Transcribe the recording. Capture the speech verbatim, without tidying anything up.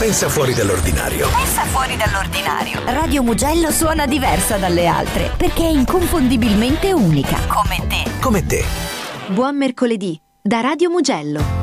Pensa fuori dall'ordinario. Pensa fuori dall'ordinario. Radio Mugello suona diversa dalle altre perché è inconfondibilmente unica. Come te. Come te. Buon mercoledì da Radio Mugello.